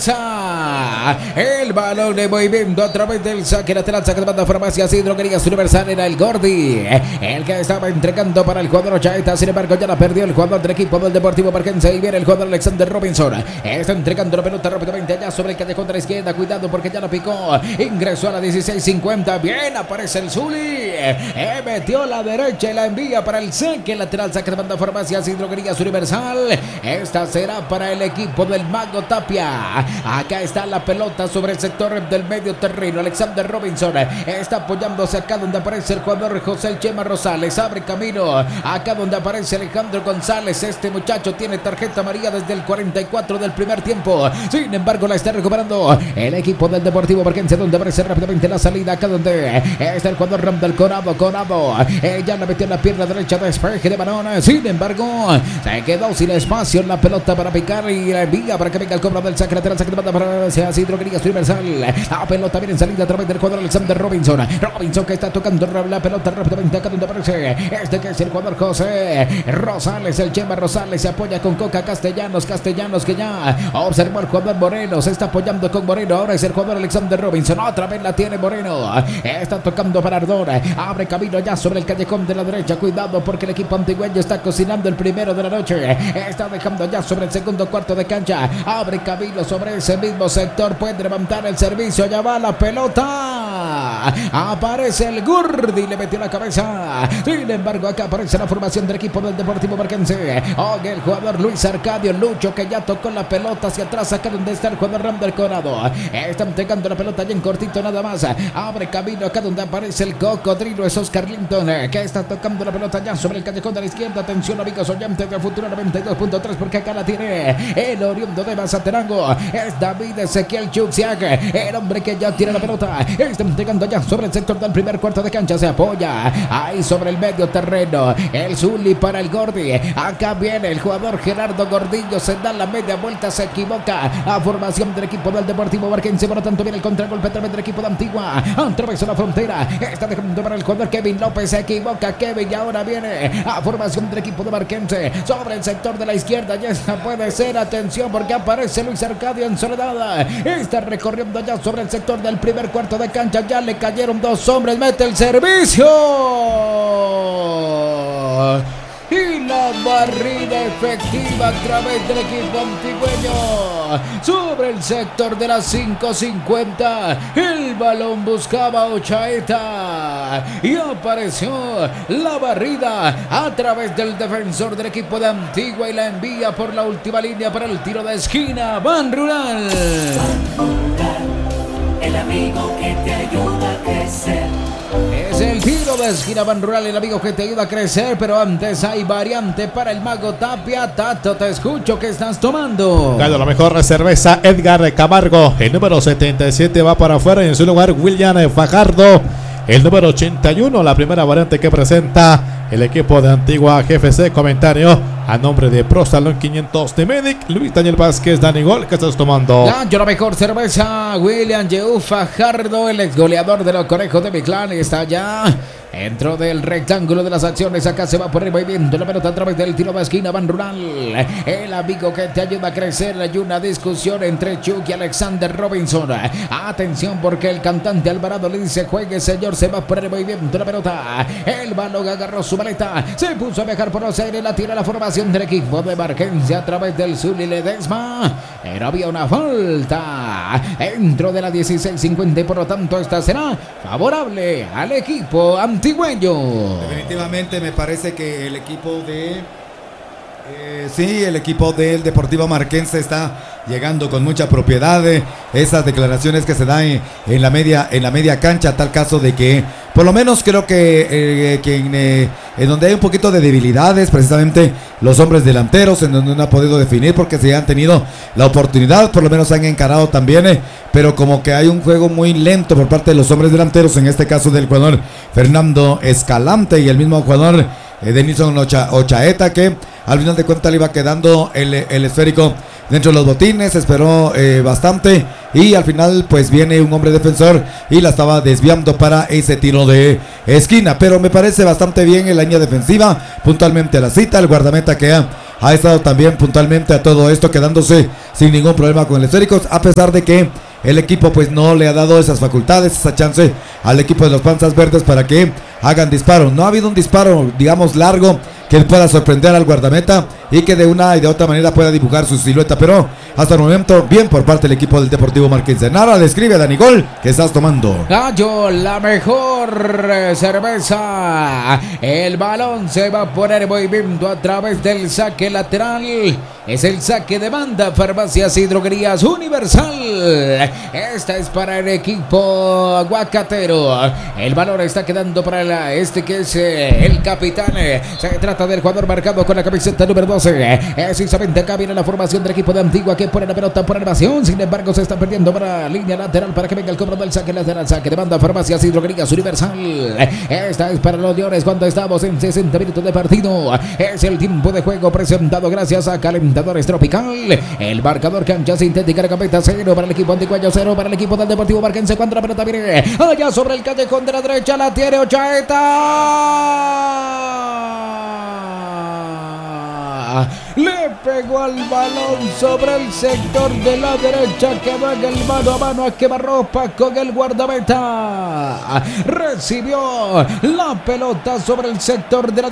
cabeza. El balón de movimiento a través del saque lateral, saque de banda, Farmacias y Droguerías Universal. Era el Gordi el que estaba entregando para el jugador Ochaeta. Sin embargo, ya la perdió el jugador del equipo del Deportivo Marquense. Y viene el jugador Alexander Robinson. Está entregando la pelota rápidamente allá sobre el callejón de la izquierda. Cuidado porque ya la picó. Ingresó a la 16:50. Bien, aparece el Zuli. Metió la derecha y la envía para el saque lateral, saque de banda, Farmacias y Droguerías Universal. Esta será para el equipo del Mago Tapia. Acá está la pelota sobre el sector del medio terreno. Alexander Robinson está apoyándose acá donde aparece el jugador José El Chema Rosales. Abre camino acá donde aparece Alejandro González. Este muchacho tiene tarjeta amarilla desde el 44 del primer tiempo. Sin embargo, la está recuperando el equipo del Deportivo Marquense, donde aparece rápidamente la salida acá donde está el jugador Ramdal Conado. Ya la metió en la pierna derecha, despeje de balón. Sin embargo, se quedó sin espacio en la pelota para picar y la envía para que venga el cobro del saque lateral, saque de banda para así Droguerías Universal. La pelota viene en salida a través del jugador Alexander Robinson. Robinson que está tocando la pelota rápidamente acá donde aparece este que es el jugador José Rosales. El Chema Rosales se apoya con Coca Castellanos que ya observó el jugador Moreno. Se está apoyando con Moreno. Ahora es el jugador Alexander Robinson. Otra vez la tiene Moreno. Está tocando para Ardor. Abre camino ya sobre el callejón de la derecha. Cuidado porque el equipo antigüeño está cocinando el primero de la noche. Está dejando ya sobre el segundo cuarto de cancha. Abre camino sobre ese mismo sector. Puede levantar el servicio. Ya va la pelota. Aparece el Gurdi. Le metió la cabeza. Sin embargo, acá aparece la formación del equipo del Deportivo Marquense. El jugador Luis Arcadio Lucho que ya tocó la pelota hacia atrás. Acá donde está el jugador Ramdal Corado. Está entregando la pelota ya en cortito nada más. Abre camino acá donde aparece el cocodrilo. Es Oscar Linton que está tocando la pelota ya sobre el callejón de la izquierda. Atención amigos oyentes de Futuro 92.3 porque acá la tiene el oriundo de Mazatenango. Es David Ezequiel Chuxiak, el hombre que ya tiene la pelota. Está entregando ya sobre el sector del primer cuarto de cancha. Se apoya ahí sobre el medio terreno. El Zuli para el Gordi. Acá viene el jugador Gerardo Gordillo. Se da la media vuelta, se equivoca. A formación del equipo del Deportivo Marquense. Por lo tanto viene el contragolpe a través del equipo de Antigua. Atravesó la frontera. Está dejando para el jugador Kevin López. Se equivoca Kevin y ahora viene a formación del equipo de Marquense. Sobre el sector de la izquierda. Ya esta puede ser. Atención porque aparece Luis Arcadio en soledad. Está recorriendo ya sobre el sector del primer cuarto de cancha. Ya le cayeron dos hombres. Mete el servicio. Y la barrida efectiva a través del equipo antigüeño. Sobre el sector de las 5:50. El balón buscaba a Ochaeta. Y apareció la barrida a través del defensor del equipo de Antigua. Y la envía por la última línea para el tiro de esquina. Ban Rural. El amigo que te ayuda a crecer. Es el tiro de esquina Ban Rural, el amigo que te ayuda a crecer. Pero antes hay variante para el Mago Tapia. Tato, te escucho, ¿qué estás tomando? Claro, la mejor cerveza Edgar Camargo. El número 77 va para afuera y en su lugar William Fajardo. El número 81, la primera variante que presenta el equipo de Antigua GFC. Comentario a nombre de Pro Salón 500 de Medic, Luis Daniel Vázquez. Dani Gol, ¿qué estás tomando? La mejor cerveza William Yeu Fajardo, el ex goleador de los Conejos de mi clan. Está ya dentro del rectángulo de las acciones. Acá se va por el movimiento la pelota a través del tiro de esquina. Ban Rural, el amigo que te ayuda a crecer. Hay una discusión entre Chuck y Alexander Robinson. Atención porque el cantante Alvarado le dice juegue señor. Se va por el movimiento la pelota. El balón agarró su maleta. Se puso a viajar por los aires. La tira la formación del equipo de Marquense a través del Zuli Ledesma. Pero había una falta dentro de la 16:50 y por lo tanto esta será favorable al equipo antigüeño. Definitivamente me parece que el equipo de el equipo del Deportivo Marquense está llegando con mucha propiedad. Esas declaraciones que se dan en la media cancha, tal caso de que por lo menos creo que en donde hay un poquito de debilidades, precisamente los hombres delanteros, en donde no ha podido definir porque se han tenido la oportunidad, por lo menos han encarado también, pero como que hay un juego muy lento por parte de los hombres delanteros, en este caso del jugador Fernando Escalante y el mismo jugador Denison Ochaeta, que al final de cuentas le iba quedando el esférico dentro de los botines. Esperó bastante y al final pues viene un hombre defensor y la estaba desviando para ese tiro de esquina, pero me parece bastante bien en la línea defensiva, puntualmente a la cita, el guardameta que ha estado también puntualmente a todo esto, quedándose sin ningún problema con el esférico, a pesar de que el equipo pues no le ha dado esas facultades, esa chance al equipo de los Panzas Verdes para que hagan disparo. No ha habido un disparo, digamos, largo que pueda sorprender al guardameta y que de una y de otra manera pueda dibujar su silueta, pero hasta el momento bien por parte del equipo del Deportivo Marquense. Nara, describe a Dani Gol que estás tomando. Gallo, la mejor cerveza. El balón se va a poner en movimiento a través del saque lateral. Es el saque de banda. Farmacias y Droguerías Universal. Esta es para el equipo aguacatero. El balón está quedando para este que es el capitán. Se trata del jugador marcado con la camiseta número 12. Precisamente acá viene la formación del equipo de Antigua que pone la pelota por elevación. Sin embargo, se está perdiendo para la línea lateral para que venga el cobro del saque lateral. Saque de banda, Farmacias y Droguerías Universal. Esta es para los Leones cuando estamos en 60 minutos de partido. Es el tiempo de juego presentado gracias a Calentadores Tropical. El marcador cancha sintética de Gambetta 0 para el equipo antiguayo, 0 para el equipo del Deportivo Marquense. Cuando la pelota viene allá sobre el callejón de la derecha, la tiene Ochaeta. Le pegó al balón sobre el sector de la derecha, que va en el mano a mano a quemarropa con el guardameta. Recibió la pelota sobre el sector de la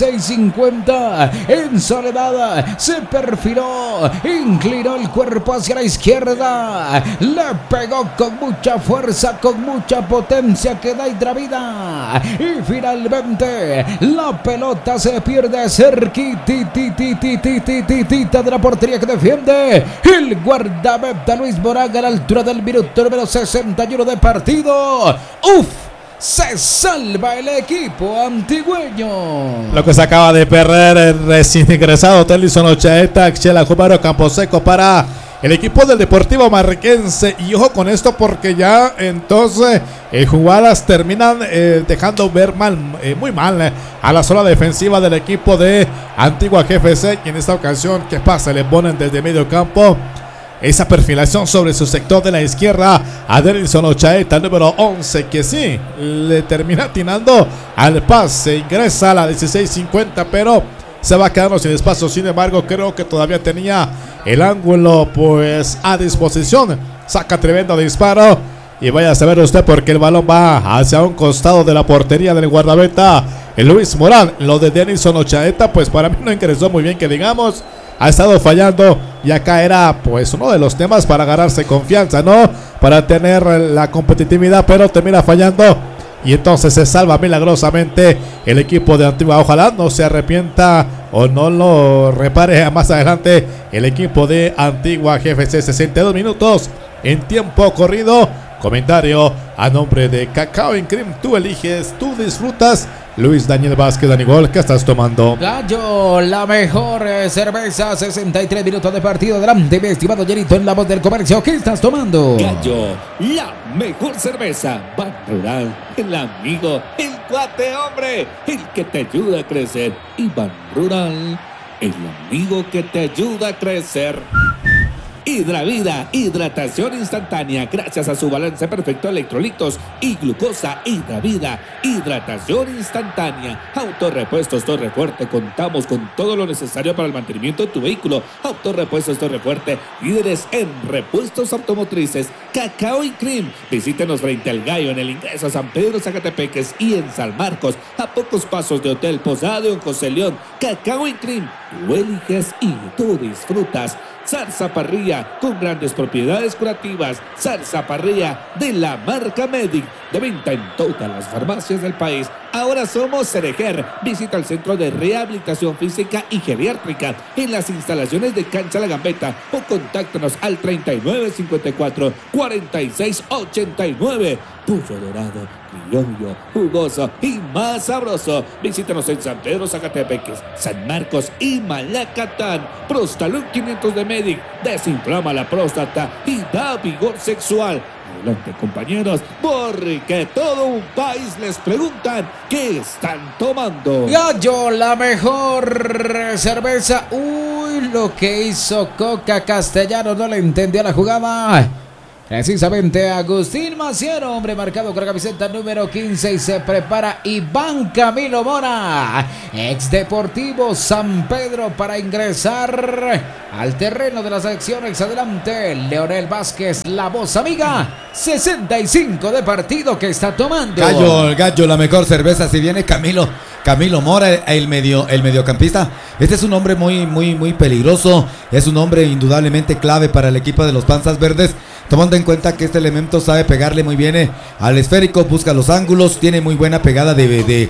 16:50. En soledad se perfiló, inclinó el cuerpo hacia la izquierda. Le pegó con mucha fuerza, con mucha potencia que da otra vida. Y finalmente la pelota se pierde cerquitita de la portería que defiende el guardameta Luis Moraga a la altura del minuto número 61 de partido. ¡Uf! Se salva el equipo antigüeño. Lo que se acaba de perder el recién ingresado Telison Ochaeta, Xela Jumaro Camposeco para el equipo del Deportivo Marquense. Y ojo con esto porque ya entonces jugadas terminan dejando ver muy mal a la zona defensiva del equipo de Antigua GFC. Y en esta ocasión, ¿qué pasa? Le ponen desde medio campo esa perfilación sobre su sector de la izquierda a Denilson Ochaeta, número 11, que sí, le termina atinando al pase, ingresa a la 16:50, pero se va quedando sin espacio. Sin embargo, creo que todavía tenía el ángulo pues a disposición. Saca tremendo disparo y vaya a saber usted porque el balón va hacia un costado de la portería del guardameta Luis Morán. Lo de Denilson Ochaeta pues para mí no ingresó muy bien, que digamos. Ha estado fallando y acá era pues uno de los temas para agarrarse confianza, ¿no? Para tener la competitividad, pero termina fallando y entonces se salva milagrosamente el equipo de Antigua. Ojalá no se arrepienta o no lo repare más adelante el equipo de Antigua GFC. 62 minutos en tiempo corrido. Comentario a nombre de Cacao en Cream. Tú eliges, tú disfrutas. Luis Daniel Vázquez, Dani Gol, ¿qué estás tomando? Gallo, la mejor cerveza. 63 minutos de partido. Adelante, mi estimado Yerito, en la voz del comercio. ¿Qué estás tomando? Gallo, la mejor cerveza. Ban Rural, el amigo, el cuate, hombre, el que te ayuda a crecer. Y Ban Rural, el amigo que te ayuda a crecer. Hidravida, hidratación instantánea gracias a su balance perfecto de electrolitos y glucosa. Hidravida, hidratación instantánea. Autorepuestos Torre Fuerte, contamos con todo lo necesario para el mantenimiento de tu vehículo. Autorepuestos Torre Fuerte, líderes en repuestos automotrices. Cacao y Cream, visítenos frente al Gallo en el ingreso a San Pedro Zacatepeques y en San Marcos, a pocos pasos de Hotel Posada en José León. Cacao y Cream, tú eliges y tú disfrutas. Salsa parrilla con grandes propiedades curativas. Salsa parrilla de la marca Medic, de venta en todas las farmacias del país. Ahora somos Cerejer. Visita el Centro de Rehabilitación Física y Geriátrica en las instalaciones de Cancha La Gambetta o contáctanos al 3954-4689. Pollo dorado, criollo, jugoso y más sabroso. Visítanos en San Pedro Zacatepeques, San Marcos y Malacatán. Prostalón 500 de Medic desinflama la próstata y da vigor sexual. Adelante, compañeros, porque todo un país les preguntan qué están tomando. Gallo, la mejor cerveza. Uy, lo que hizo Coca Castellano, no le entendió la jugada. Precisamente Agustín Maciero, hombre marcado con la camiseta número 15 y se prepara Iván Camilo Mora, ex Deportivo San Pedro, para ingresar al terreno de las acciones. Adelante, Leonel Vázquez, la voz amiga, 65 de partido que está tomando. Gallo, la mejor cerveza. Si viene Camilo Mora, el mediocampista. Este es un hombre muy peligroso. Es un hombre indudablemente clave para el equipo de los Panzas Verdes, tomando en cuenta que este elemento sabe pegarle muy bien al esférico, busca los ángulos, tiene muy buena pegada de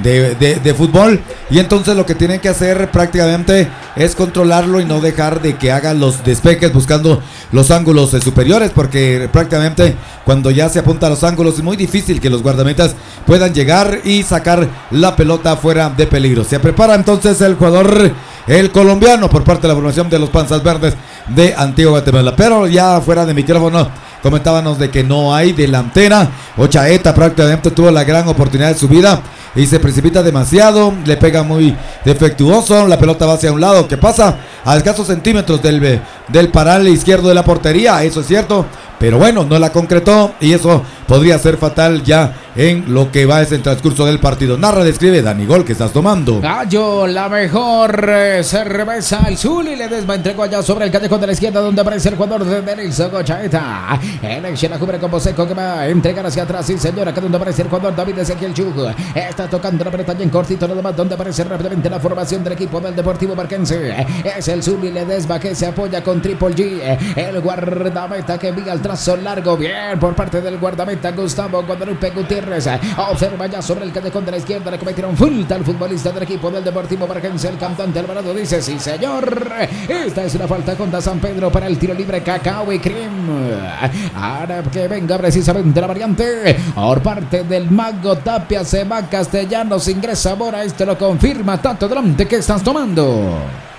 fútbol, y entonces lo que tienen que hacer prácticamente es controlarlo y no dejar de que haga los despejes buscando los ángulos superiores, porque prácticamente cuando ya se apunta a los ángulos es muy difícil que los guardametas puedan llegar y sacar la pelota fuera de peligro. Se prepara entonces el jugador, el colombiano, por parte de la formación de los Panzas Verdes de Antigua Guatemala. Pero ya fuera de micrófono comentábamos de que no hay delantera. Ochaeta prácticamente tuvo la gran oportunidad de su vida y se precipita demasiado, le pega muy defectuoso, la pelota va hacia un lado, que pasa a escasos centímetros del paral izquierdo de la portería, eso es cierto, pero bueno, no la concretó y eso podría ser fatal ya en lo que va es el transcurso del partido. Narra, describe Dani Gol, que estás tomando. Gallo, la mejor cerveza, el Zuli Ledesma entregó allá sobre el callejón de la izquierda, donde aparece el jugador de Nelson Ochaeta. En la cubre con Boseco, que va a entregar hacia atrás, sí señora, que donde aparece el jugador David Ezequiel Chug. Está tocando la pelota ya en cortito, nada más, donde aparece rápidamente la formación del equipo del Deportivo Marquense. Es el Zuli Ledesma que se apoya con Triple G. El guardameta que envía el trazo largo, bien por parte del guardameta Gustavo Guadalupe Gutiérrez. Observa ya sobre el callejón de la izquierda, le cometieron falta al futbolista del equipo del Deportivo Marquense. El cantante Alvarado dice: sí señor, esta es una falta contra San Pedro para el tiro libre Cacao y Cream. Ahora que venga precisamente la variante por parte del mago Tapia, se va Castellanos, ingresa Mora, esto lo confirma Tato Delante. ¿Qué estás tomando?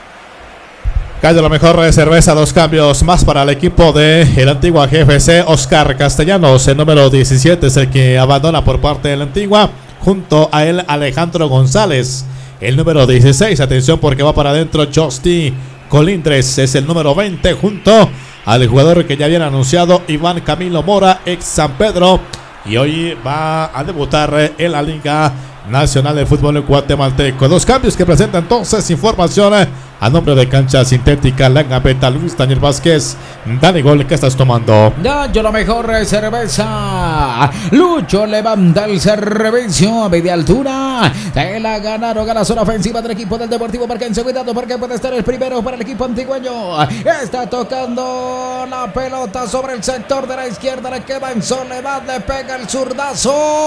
Gallo, la mejor cerveza, 2 cambios más para el equipo de el Antigua GFC. Oscar Castellanos, el número 17, es el que abandona por parte de la Antigua. Junto a él, Alejandro González, el número 16. Atención porque va para adentro Justy Colindres, es el número 20, junto al jugador que ya habían anunciado, Iván Camilo Mora, ex San Pedro. Y hoy va a debutar en la Liga Nacional de Fútbol Guatemalteco. 2 cambios que presenta entonces información a nombre de Cancha Sintética La Gambeta, Luis Daniel Vázquez. Dani Gol, ¿qué estás tomando? Yo la mejor cerveza. Lucho levanta el servicio a media altura. Se la ganaron a la zona ofensiva del equipo del Deportivo Marquense. Cuidado porque puede estar el primero para el equipo antigüeño. Está tocando la pelota sobre el sector de la izquierda. Le queda en soledad, le pega el zurdazo.